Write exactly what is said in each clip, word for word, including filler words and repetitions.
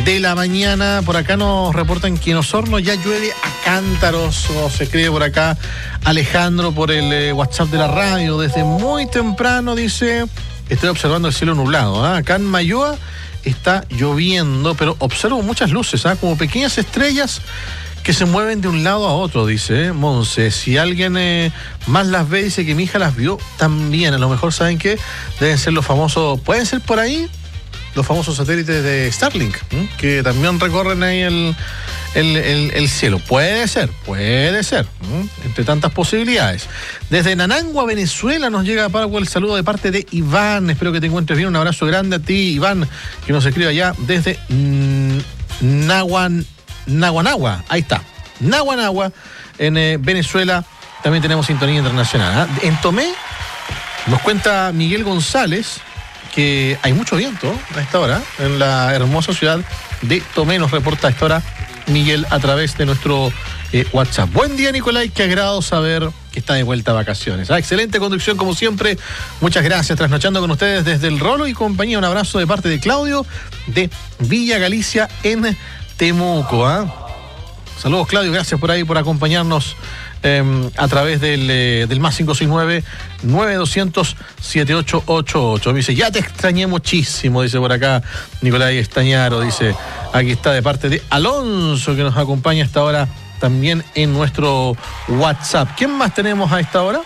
de la mañana. Por acá nos reportan que en Osorno ya llueve a cántaros, o se escribe por acá Alejandro por el eh, WhatsApp de la radio. Desde muy temprano dice, estoy observando el cielo nublado. ¿eh? Acá en Mayoa está lloviendo, pero observo muchas luces, ¿eh? como pequeñas estrellas que se mueven de un lado a otro, dice ¿eh? Monse. Si alguien eh, más las ve, dice que mi hija las vio también. A lo mejor, ¿saben qué? Deben ser los famosos, pueden ser por ahí los famosos satélites de Starlink, ¿eh? que también recorren ahí el, el, el, el cielo. Puede ser, puede ser, ¿eh? entre tantas posibilidades. Desde Nanangua, Venezuela, nos llega Paraguay el saludo de parte de Iván. Espero que te encuentres bien. Un abrazo grande a ti, Iván, que nos escribe allá desde mm, Nahuan. Naguanagua, ahí está, Naguanagua, en eh, Venezuela. También tenemos sintonía internacional. ¿eh? En Tomé nos cuenta Miguel González que hay mucho viento a esta hora en la hermosa ciudad de Tomé. Nos reporta a esta hora Miguel a través de nuestro eh, WhatsApp. Buen día, Nicolai, qué agrado saber que está de vuelta a vacaciones. Ah, excelente conducción como siempre, muchas gracias. Trasnochando con ustedes desde el Rolo y compañía. Un abrazo de parte de Claudio de Villa Galicia en Temuco. ¿eh? Saludos, Claudio, gracias por ahí, por acompañarnos eh, a través del, eh, del más cinco seis nueve, nueve dos cero cero, siete ocho ocho ocho. Me dice, ya te extrañé muchísimo, dice por acá Nicolai Estañaro, dice, aquí está de parte de Alonso, que nos acompaña a esta hora también en nuestro WhatsApp. ¿Quién más tenemos a esta hora?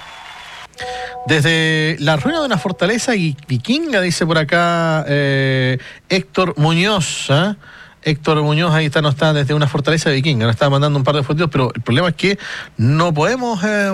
Desde la ruina de una fortaleza vikinga, dice por acá eh, Héctor Muñoz, ¿eh? Héctor Muñoz, ahí está, no está desde una fortaleza vikinga, nos está mandando un par de fotos, pero el problema es que no podemos eh,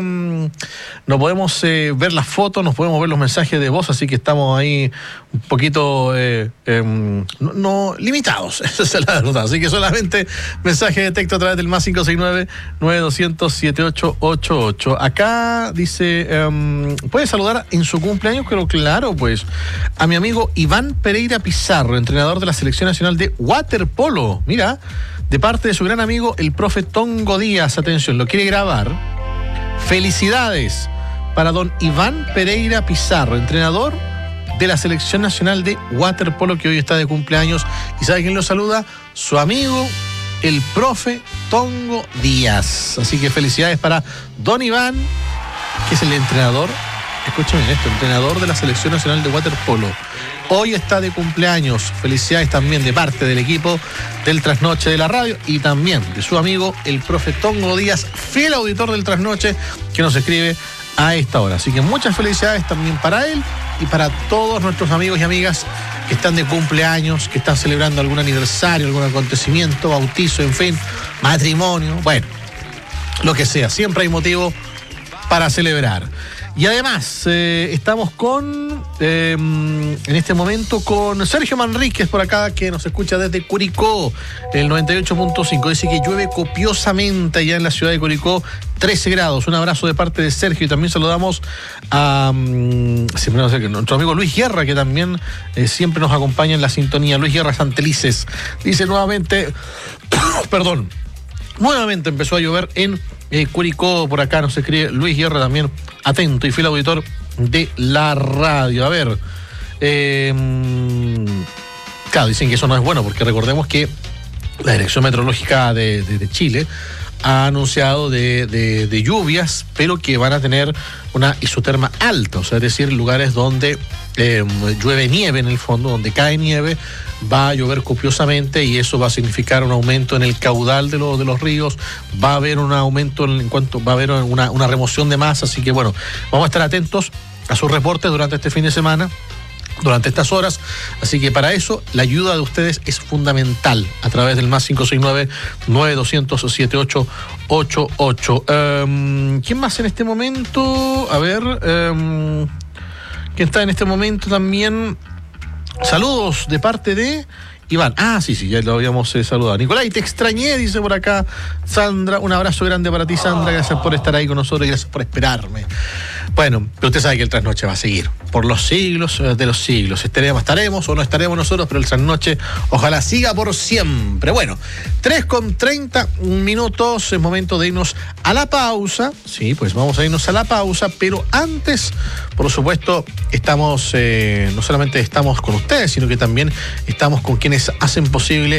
no podemos eh, ver las fotos, no podemos ver los mensajes de voz, así que estamos ahí un poquito eh, eh, no, no limitados, esa es la verdad, así que solamente mensaje de texto a través del más cinco seis nueve, nueve dos cero cero, siete ocho ocho ocho. Acá dice, eh, ¿puede saludar en su cumpleaños? Pero claro, pues, a mi amigo Iván Pereira Pizarro, entrenador de la Selección Nacional de Waterpolo. Polo, mira, de parte de su gran amigo el profe Tongo Díaz, atención, lo quiere grabar. Felicidades para don Iván Pereira Pizarro, entrenador de la Selección Nacional de Waterpolo, que hoy está de cumpleaños. ¿Y sabe quién lo saluda? Su amigo, el profe Tongo Díaz. Así que felicidades para don Iván, que es el entrenador, escúchame esto, entrenador de la Selección Nacional de Waterpolo. Hoy está de cumpleaños. Felicidades también de parte del equipo del Trasnoche de la radio y también de su amigo, el profe Tongo Díaz, fiel auditor del Trasnoche, que nos escribe a esta hora. Así que muchas felicidades también para él y para todos nuestros amigos y amigas que están de cumpleaños, que están celebrando algún aniversario, algún acontecimiento, bautizo, en fin, matrimonio, bueno, lo que sea. Siempre hay motivo para celebrar. Y además, eh, estamos con, eh, en este momento, con Sergio Manríquez por acá, que nos escucha desde Curicó, el noventa y ocho punto cinco. Dice que llueve copiosamente allá en la ciudad de Curicó, trece grados. Un abrazo de parte de Sergio. Y también saludamos a um, siempre no sé, nuestro amigo Luis Guerra, que también eh, siempre nos acompaña en la sintonía. Luis Guerra Santelices. Dice nuevamente, perdón, nuevamente empezó a llover en Eh, Curicó. Por acá nos escribe Luis Guerra, también atento y fiel auditor de la radio. A ver, eh, claro, dicen que eso no es bueno, porque recordemos que la Dirección Meteorológica de, de, de Chile ha anunciado de, de, de lluvias, pero que van a tener una isoterma alta, o sea, es decir, lugares donde eh, llueve nieve en el fondo, donde cae nieve, va a llover copiosamente y eso va a significar un aumento en el caudal de, lo, de los ríos, va a haber un aumento en, en cuanto, va a haber una, una remoción de masa, así que bueno, vamos a estar atentos a sus reportes durante este fin de semana, durante estas horas, así que para eso la ayuda de ustedes es fundamental a través del más cinco seis nueve, nueve dos cero cero, siete ocho ocho ocho. Um, ¿Quién más en este momento? A ver, um, ¿quién está en este momento también? Saludos de parte de Iván. Ah, sí, sí, ya lo habíamos eh, saludado. Nicolai, te extrañé, dice por acá Sandra. Un abrazo grande para ti, Sandra. Gracias por estar ahí con nosotros y gracias por esperarme. Bueno, pero usted sabe que el Trasnoche va a seguir por los siglos de los siglos. Estaremos, estaremos o no estaremos nosotros, pero el Trasnoche ojalá siga por siempre. Bueno, tres con treinta minutos, es momento de irnos a la pausa. Sí, pues vamos a irnos a la pausa, pero antes, por supuesto, estamos, eh, no solamente estamos con ustedes, sino que también estamos con quienes hacen posible